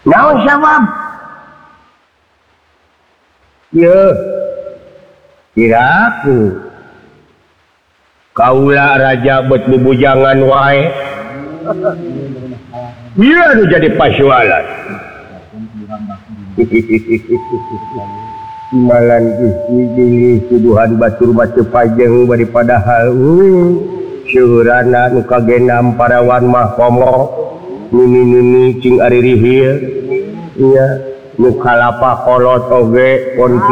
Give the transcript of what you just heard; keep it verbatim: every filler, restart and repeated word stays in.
naon sabab ye kiraku kaula raja bet bubujangan wae iya nu jadi pasualan malan Gusti tuduhan batur batu pajeng bari padahal syurana nu kagenam parawan mah komo nini-nini cing ari rihil iya nu kalapa kolot oge pon